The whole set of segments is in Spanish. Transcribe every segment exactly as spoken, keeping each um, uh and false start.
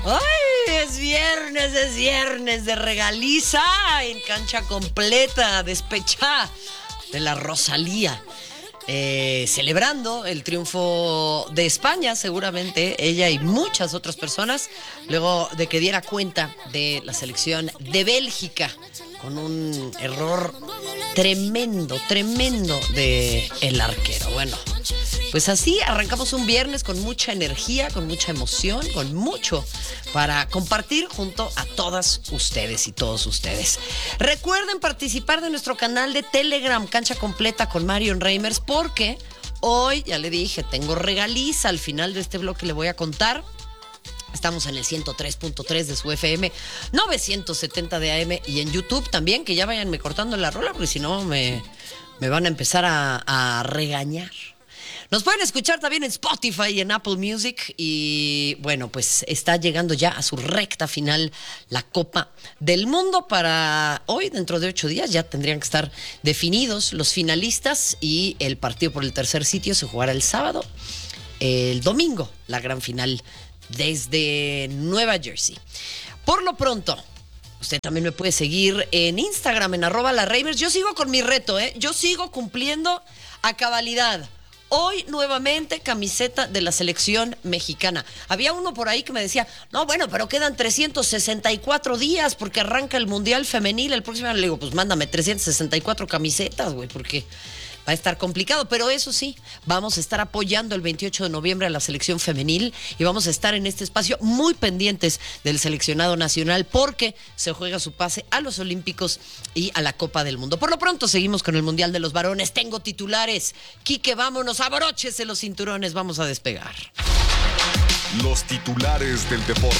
¡Ay! Es viernes, es viernes de regaliza en cancha completa, despechá de la Rosalía. Eh, celebrando el triunfo de España, seguramente ella y muchas otras personas, luego de que diera cuenta de la selección de Bélgica con un error tremendo, tremendo de el arquero. Bueno, pues así arrancamos un viernes con mucha energía, con mucha emoción, con mucho para compartir junto a todas ustedes y todos ustedes. Recuerden participar de nuestro canal de Telegram, Cancha Completa con Marion Reimers, porque hoy, ya le dije, tengo regaliza. Al final de este bloque le voy a contar. Estamos en el ciento tres punto tres de su F M, novecientos setenta de A M y en YouTube también, que ya váyanme cortando la rola, porque si no me, me van a empezar a, a regañar. Nos pueden escuchar también en Spotify y en Apple Music. Y bueno, pues está llegando ya a su recta final la Copa del Mundo. Para hoy, dentro de ocho días, ya tendrían que estar definidos los finalistas. Y el partido por el tercer sitio se jugará el sábado. El domingo, la gran final desde Nueva Jersey. Por lo pronto, usted también me puede seguir en Instagram, en arroba la Reimers. Yo sigo con mi reto, ¿eh? Yo sigo cumpliendo a cabalidad. Hoy nuevamente camiseta de la selección mexicana. Había uno por ahí que me decía, no, bueno, pero quedan trescientos sesenta y cuatro días porque arranca el Mundial Femenil el próximo año. Le digo, pues mándame trescientas sesenta y cuatro camisetas, güey, porque va a estar complicado. Pero eso sí, vamos a estar apoyando el veintiocho de noviembre a la selección femenil y vamos a estar en este espacio muy pendientes del seleccionado nacional porque se juega su pase a los Olímpicos y a la Copa del Mundo. Por lo pronto seguimos con el Mundial de los Varones. Tengo titulares. Quique, vámonos, abróchese los cinturones, vamos a despegar. Los titulares del deporte.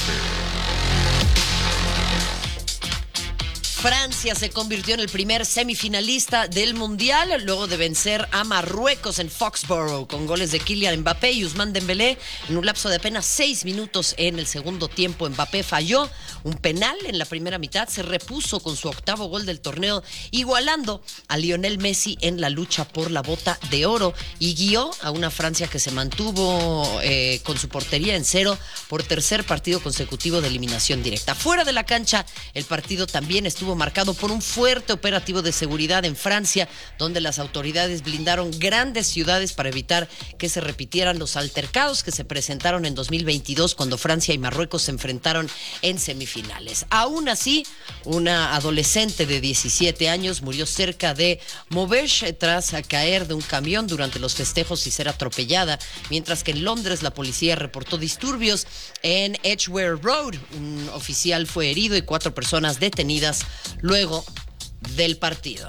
Francia se convirtió en el primer semifinalista del Mundial luego de vencer a Marruecos en Foxborough con goles de Kylian Mbappé y Ousmane Dembélé en un lapso de apenas seis minutos en el segundo tiempo. Mbappé falló un penal en la primera mitad, se repuso con su octavo gol del torneo, igualando a Lionel Messi en la lucha por la bota de oro y guió a una Francia que se mantuvo eh, con su portería en cero por tercer partido consecutivo de eliminación directa. Fuera de la cancha, el partido también estuvo marcado por un fuerte operativo de seguridad en Francia, donde las autoridades blindaron grandes ciudades para evitar que se repitieran los altercados que se presentaron en dos mil veintidós cuando Francia y Marruecos se enfrentaron en semifinales. Aún así, una adolescente de diecisiete años murió cerca de Maubeuge tras caer de un camión durante los festejos y ser atropellada, mientras que en Londres la policía reportó disturbios en Edgware Road. Un oficial fue herido y cuatro personas detenidas luego del partido.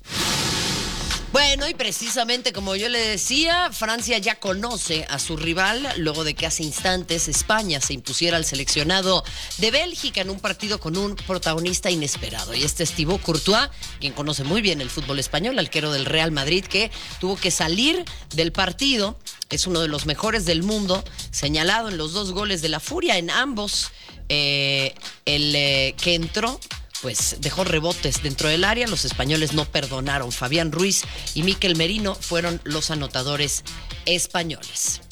Bueno, y precisamente como yo le decía, Francia ya conoce a su rival luego de que hace instantes España se impusiera al seleccionado de Bélgica en un partido con un protagonista inesperado. Y este es Thibaut Courtois, quien conoce muy bien el fútbol español, arquero del Real Madrid, que tuvo que salir del partido. Es uno de los mejores del mundo, señalado en los dos goles de la Furia. En ambos, eh, el eh, que entró pues dejó rebotes dentro del área. Los españoles no perdonaron. Fabián Ruiz y Mikel Merino fueron los anotadores españoles.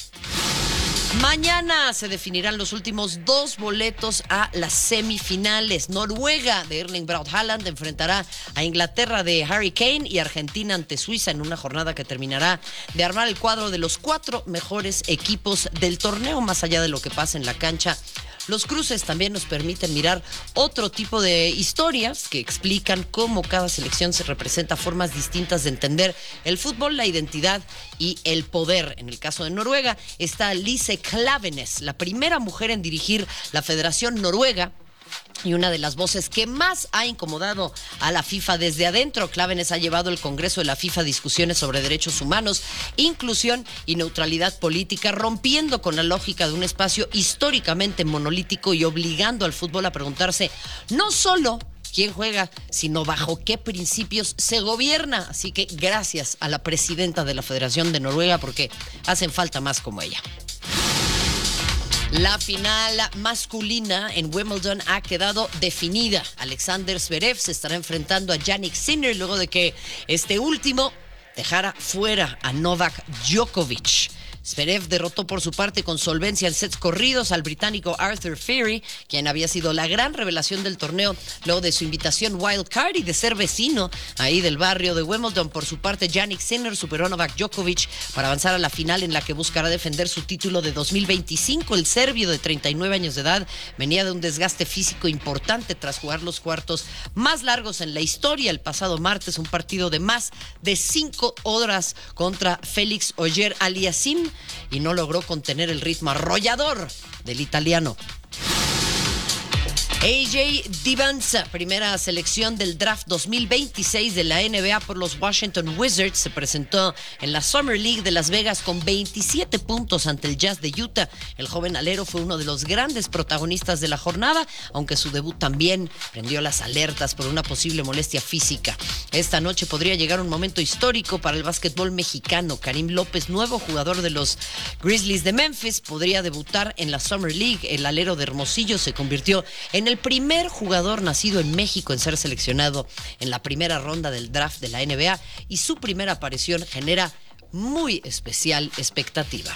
Mañana se definirán los últimos dos boletos a las semifinales. Noruega de Erling Braut Haaland enfrentará a Inglaterra de Harry Kane y Argentina ante Suiza en una jornada que terminará de armar el cuadro de los cuatro mejores equipos del torneo. Más allá de lo que pasa en la cancha, los cruces también nos permiten mirar otro tipo de historias que explican cómo cada selección se representa formas distintas de entender el fútbol, la identidad y el poder. En el caso de Noruega está Lise Klaveness, la primera mujer en dirigir la Federación Noruega y una de las voces que más ha incomodado a la FIFA desde adentro. Klaveness ha llevado al Congreso de la FIFA discusiones sobre derechos humanos, inclusión y neutralidad política, rompiendo con la lógica de un espacio históricamente monolítico y obligando al fútbol a preguntarse no solo quién juega, sino bajo qué principios se gobierna. Así que gracias a la presidenta de la Federación de Noruega, porque hacen falta más como ella. La final masculina en Wimbledon ha quedado definida. Alexander Zverev se estará enfrentando a Jannik Sinner luego de que este último dejara fuera a Novak Djokovic. Zverev derrotó por su parte con solvencia en sets corridos al británico Arthur Furry, quien había sido la gran revelación del torneo luego de su invitación wild card y de ser vecino ahí del barrio de Wimbledon. Por su parte, Jannik Sinner superó a Novak Djokovic para avanzar a la final en la que buscará defender su título de dos mil veinticinco. El serbio de treinta y nueve años de edad venía de un desgaste físico importante tras jugar los cuartos más largos en la historia el pasado martes, un partido de más de cinco horas contra Félix Auger-Aliassime, y no logró contener el ritmo arrollador del italiano. A J Divans, primera selección del draft dos mil veintiséis de la N B A por los Washington Wizards, se presentó en la Summer League de Las Vegas con veintisiete puntos ante el Jazz de Utah. El joven alero fue uno de los grandes protagonistas de la jornada, aunque su debut también prendió las alertas por una posible molestia física. Esta noche podría llegar un momento histórico para el básquetbol mexicano. Karim López, nuevo jugador de los Grizzlies de Memphis, podría debutar en la Summer League. El alero de Hermosillo se convirtió en el primer jugador nacido en México en ser seleccionado en la primera ronda del draft de la N B A, y su primera aparición genera muy especial expectativa.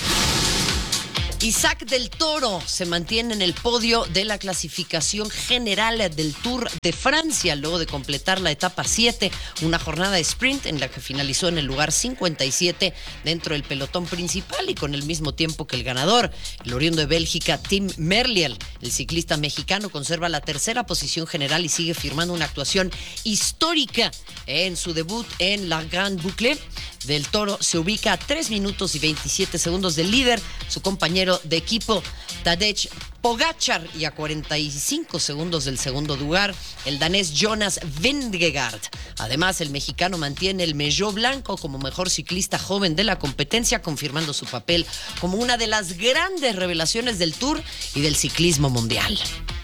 Isaac del Toro se mantiene en el podio de la clasificación general del Tour de Francia luego de completar la etapa siete, una jornada sprint en la que finalizó en el lugar cincuenta y siete dentro del pelotón principal y con el mismo tiempo que el ganador, el oriundo de Bélgica, Tim Merlier. El ciclista mexicano conserva la tercera posición general y sigue firmando una actuación histórica en su debut en la Grande Boucle. Del Toro se ubica a tres minutos y veintisiete segundos del líder, su compañero de equipo Tadej Pogačar, y a cuarenta y cinco segundos del segundo lugar, el danés Jonas Vingegaard. Además, el mexicano mantiene el Maillot Blanco como mejor ciclista joven de la competencia, confirmando su papel como una de las grandes revelaciones del Tour y del ciclismo mundial.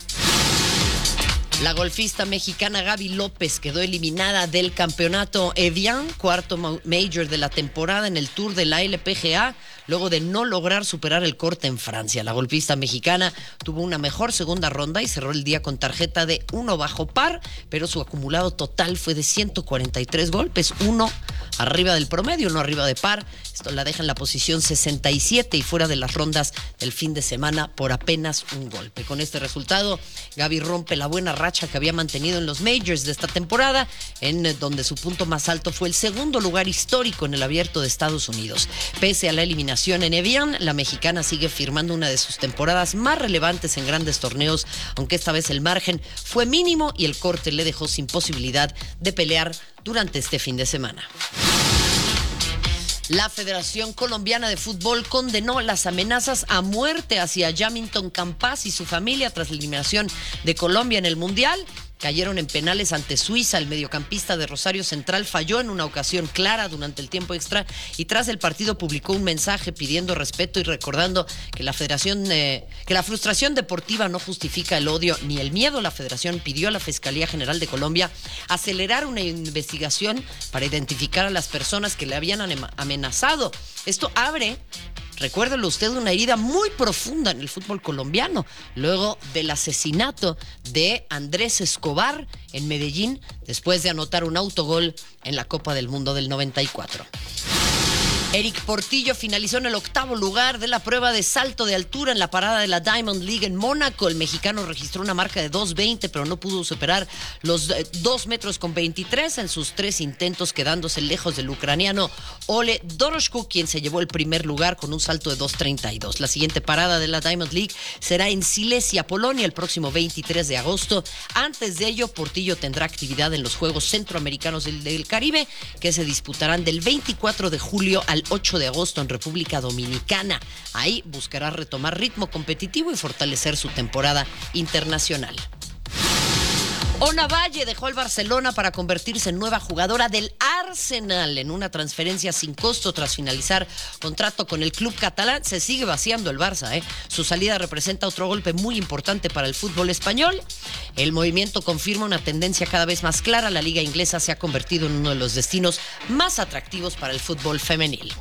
La golfista mexicana Gaby López quedó eliminada del campeonato Evian, cuarto major de la temporada en el Tour de la L P G A, luego de no lograr superar el corte en Francia. La golfista mexicana tuvo una mejor segunda ronda y cerró el día con tarjeta de uno bajo par, pero su acumulado total fue de ciento cuarenta y tres golpes, uno arriba del promedio, uno arriba de par. Esto la deja en la posición sesenta y siete y fuera de las rondas del fin de semana por apenas un golpe. Con este resultado, Gaby rompe la buena racha que había mantenido en los majors de esta temporada, en donde su punto más alto fue el segundo lugar histórico en el Abierto de Estados Unidos. Pese a la eliminación en Evian, la mexicana sigue firmando una de sus temporadas más relevantes en grandes torneos, aunque esta vez el margen fue mínimo y el corte le dejó sin posibilidad de pelear durante este fin de semana. La Federación Colombiana de Fútbol condenó las amenazas a muerte hacia Yamilton Campas y su familia tras la eliminación de Colombia en el Mundial. Cayeron en penales ante Suiza. El mediocampista de Rosario Central falló en una ocasión clara durante el tiempo extra y tras el partido publicó un mensaje pidiendo respeto y recordando que la federación, eh, que la frustración deportiva no justifica el odio ni el miedo. La federación pidió a la Fiscalía General de Colombia acelerar una investigación para identificar a las personas que le habían amenazado. Esto abre, recuérdelo usted, una herida muy profunda en el fútbol colombiano, luego del asesinato de Andrés Escobar en Medellín, después de anotar un autogol en la Copa del Mundo del noventa y cuatro. Eric Portillo finalizó en el octavo lugar de la prueba de salto de altura en la parada de la Diamond League en Mónaco. El mexicano registró una marca de dos veinte, pero no pudo superar los dos metros con veintitrés en sus tres intentos, quedándose lejos del ucraniano Ole Doroshko, quien se llevó el primer lugar con un salto de dos treinta y dos. La siguiente parada de la Diamond League será en Silesia, Polonia, el próximo veintitrés de agosto. Antes de ello, Portillo tendrá actividad en los Juegos Centroamericanos del, del Caribe, que se disputarán del veinticuatro de julio al ocho de agosto en República Dominicana. Ahí buscará retomar ritmo competitivo y fortalecer su temporada internacional. Ona Valle dejó al Barcelona para convertirse en nueva jugadora del Arsenal en una transferencia sin costo tras finalizar contrato con el club catalán. Se sigue vaciando el Barça, ¿eh? Su salida representa otro golpe muy importante para el fútbol español. El movimiento confirma una tendencia cada vez más clara. La liga inglesa se ha convertido en uno de los destinos más atractivos para el fútbol femenil.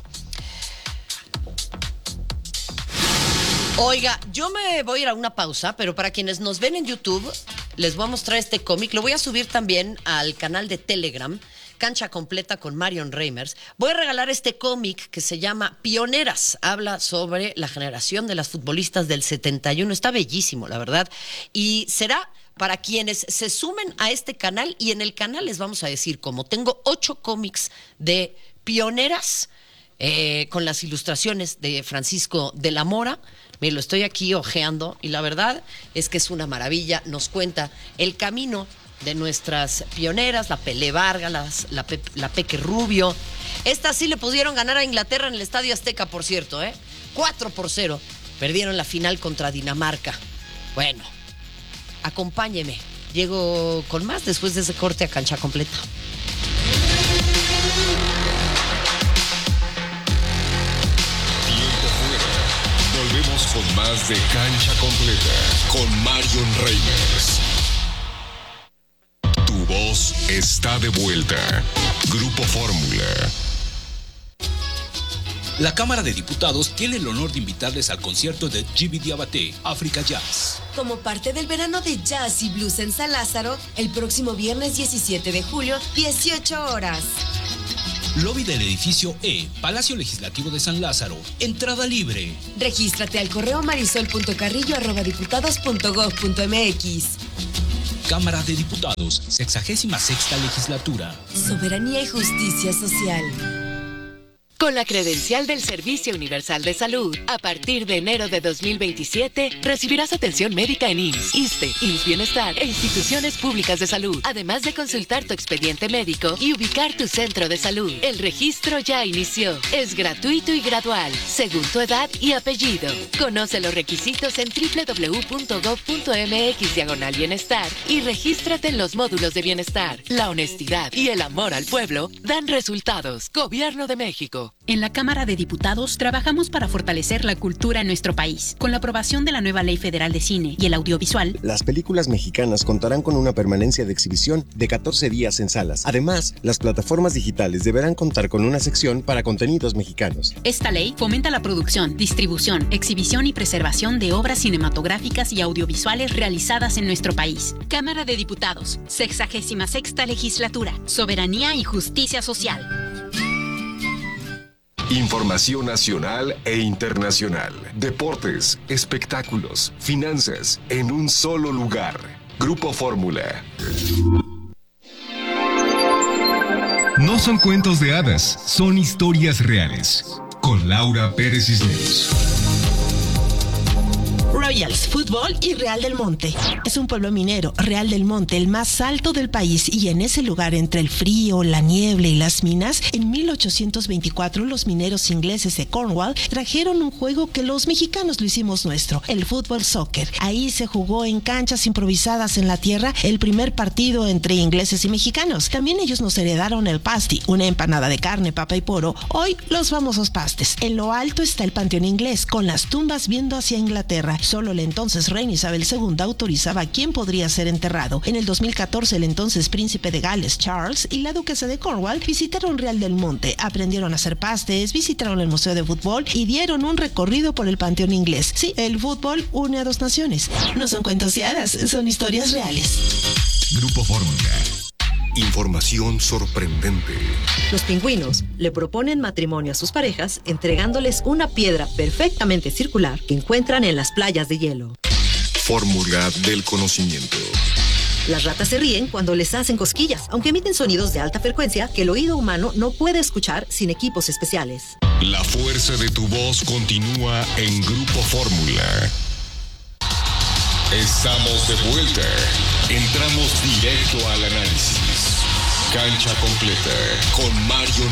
Oiga, yo me voy a ir a una pausa, pero para quienes nos ven en YouTube, les voy a mostrar este cómic. Lo voy a subir también al canal de Telegram, Cancha Completa con Marion Reimers, voy a regalar este cómic que se llama Pioneras. Habla sobre la generación de las futbolistas del setenta y uno. Está bellísimo, la verdad. Y será para quienes se sumen a este canal. Y en el canal les vamos a decir cómo. Tengo ocho cómics de Pioneras eh, con las ilustraciones de Francisco de la Mora. Me lo estoy aquí ojeando y la verdad es que es una maravilla. Nos cuenta el camino de nuestras pioneras, la Pelé Vargas, las, la, Pe, la Peque Rubio. Estas sí le pudieron ganar a Inglaterra en el Estadio Azteca, por cierto, ¿eh? cuatro por cero. Perdieron la final contra Dinamarca. Bueno, acompáñeme. Llego con más después de ese corte a Cancha Completa. Tiempo fuera. Volvemos con más de Cancha Completa con Marion Reimers. Tu voz está de vuelta. Grupo Fórmula. La Cámara de Diputados tiene el honor de invitarles al concierto de Djiby Diabaté, Africa Jazz. Como parte del verano de jazz y blues en San Lázaro, el próximo viernes diecisiete de julio, dieciocho horas. Lobby del edificio E, Palacio Legislativo de San Lázaro. Entrada libre. Regístrate al correo marisol punto carrillo arroba diputados punto gob punto mx. Cámara de Diputados, sexagésima sexta legislatura. Soberanía y justicia social. Con la credencial del Servicio Universal de Salud, a partir de enero de dos mil veintisiete, recibirás atención médica en I M S S, ISSSTE, I M S S Bienestar e instituciones públicas de salud, además de consultar tu expediente médico y ubicar tu centro de salud. El registro ya inició. Es gratuito y gradual, según tu edad y apellido. Conoce los requisitos en doble u doble u doble u punto gob punto mx diagonal bienestar y regístrate en los módulos de bienestar. La honestidad y el amor al pueblo dan resultados. Gobierno de México. En la Cámara de Diputados trabajamos para fortalecer la cultura en nuestro país. Con la aprobación de la nueva Ley Federal de Cine y el Audiovisual, las películas mexicanas contarán con una permanencia de exhibición de catorce días en salas. Además, las plataformas digitales deberán contar con una sección para contenidos mexicanos. Esta ley fomenta la producción, distribución, exhibición y preservación de obras cinematográficas y audiovisuales realizadas en nuestro país. Cámara de Diputados, sexagésima sexta legislatura, soberanía y justicia social. Información nacional e internacional. Deportes, espectáculos, finanzas, en un solo lugar. Grupo Fórmula. No son cuentos de hadas, son historias reales. Con Laura Pérez Cisneros. Royals Fútbol y Real del Monte. Es un pueblo minero, Real del Monte, el más alto del país, y en ese lugar, entre el frío, la niebla y las minas, en mil ochocientos veinticuatro los mineros ingleses de Cornwall trajeron un juego que los mexicanos lo hicimos nuestro, el fútbol soccer. Ahí se jugó en canchas improvisadas en la tierra el primer partido entre ingleses y mexicanos. También ellos nos heredaron el pasty, una empanada de carne, papa y poro, hoy los famosos pastes. En lo alto está el panteón inglés, con las tumbas viendo hacia Inglaterra. Solo la entonces reina Isabel segunda autorizaba quién podría ser enterrado. En el dos mil catorce, el entonces príncipe de Gales, Charles, y la duquesa de Cornwall visitaron Real del Monte, aprendieron a hacer pastes, visitaron el museo de fútbol y dieron un recorrido por el panteón inglés. Sí, el fútbol une a dos naciones. No son cuentos de hadas, son historias reales. Grupo Fórmula. Información sorprendente. Los pingüinos le proponen matrimonio a sus parejas entregándoles una piedra perfectamente circular que encuentran en las playas de hielo. Fórmula del conocimiento. Las ratas se ríen cuando les hacen cosquillas, aunque emiten sonidos de alta frecuencia que el oído humano no puede escuchar sin equipos especiales. La fuerza de tu voz continúa en Grupo Fórmula. Estamos de vuelta. Entramos directo al análisis. Cancha Completa con Mario